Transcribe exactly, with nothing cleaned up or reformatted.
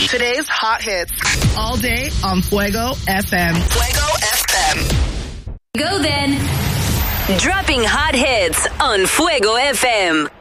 Today's hot hits. All day on Fuego F M. Fuego F M. Go then. Dropping hot hits on Fuego F M.